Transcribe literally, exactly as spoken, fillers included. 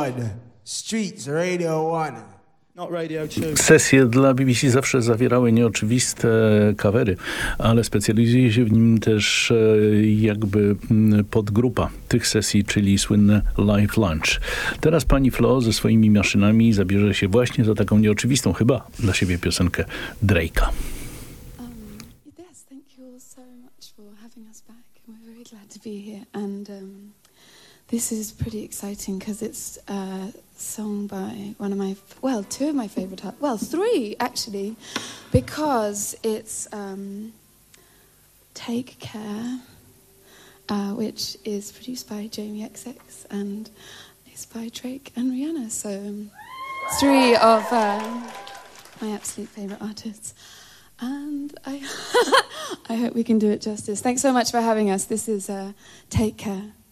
One, Streets Radio One. Not Radio Two. Sesje dla B B C zawsze zawierały nieoczywiste covery, ale specjalizuje się w nim też jakby podgrupa tych sesji, czyli słynne Live Lunch. Teraz pani Flo ze swoimi maszynami zabierze się właśnie za taką nieoczywistą chyba dla siebie piosenkę Drake'a. This is pretty exciting because it's a song by one of my, well, two of my favorite, well, three actually, because it's um, Take Care, uh, which is produced by Jamie X X and is by Drake and Rihanna. So um, three of uh, my absolute favorite artists. And I, I hope we can do it justice. Thanks so much for having us. This is uh, Take Care.